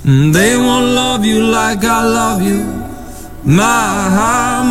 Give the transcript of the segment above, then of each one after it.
They won't love you like I love you. My heart,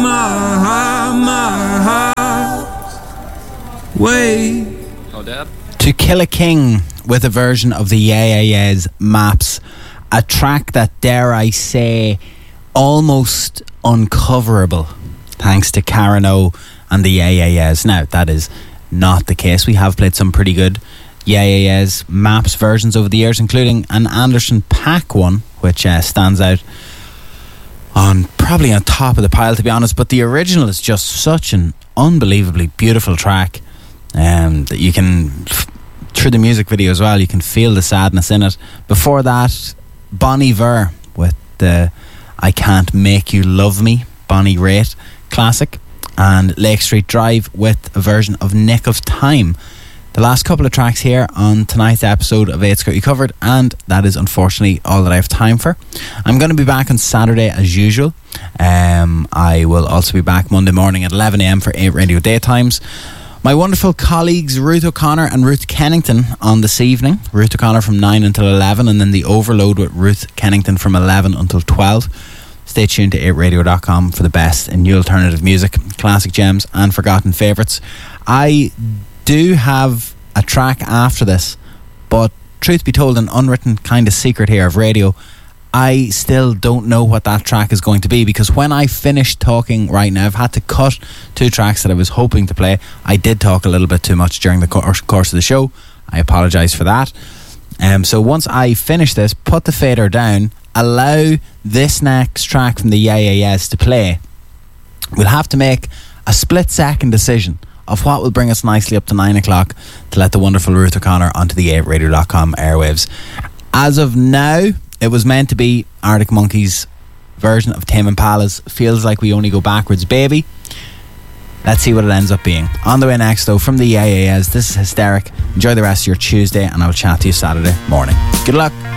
wait. Oh, Dad. To Kill a King with a version of the Yeah Yeah Yeahs Maps, a track that, dare I say, almost uncoverable thanks to Karen O and the Yeah Yeah Yeahs. Now, that is not the case. We have played some pretty good Yeah Yeah Yeahs Maps versions over the years, including an Anderson .Paak one, which stands out probably on top of the pile, to be honest. But the original is just such an unbelievably beautiful track that you can, through the music video as well, you can feel the sadness in it. Before that, Bon Iver with the I Can't Make You Love Me, Bonnie Raitt classic, and Lake Street Drive with a version of Nick of Time. The last couple of tracks here on tonight's episode of 8's Got You Covered, and that is unfortunately all that I have time for. I'm going to be back on Saturday as usual. I will also be back Monday morning at 11 a.m. for 8 Radio Daytimes. My wonderful colleagues Ruth O'Connor and Ruth Kennington on this evening. Ruth O'Connor from 9 until 11, and then the Overload with Ruth Kennington from 11 until 12. Stay tuned to 8radio.com for the best in new alternative music, classic gems and forgotten favourites. I do have a track after this, but truth be told, an unwritten kind of secret here of radio, I still don't know what that track is going to be, because when I finish talking right now, I've had to cut 2 tracks that I was hoping to play. I did talk a little bit too much during the course of the show. I apologise for that. So once I finish this, put the fader down, allow this next track from the Yeah Yeah Yeahs to play, we'll have to make a split-second decision of what will bring us nicely up to 9 o'clock to let the wonderful Ruth O'Connor onto the 8radio.com airwaves. As of now, it was meant to be Arctic Monkeys' version of Tame Impala's Feels Like We Only Go Backwards Baby. Let's see what it ends up being. On the way next, though, from the Yeah Yeah Yeahs, this is Hysteric. Enjoy the rest of your Tuesday, and I will chat to you Saturday morning. Good luck.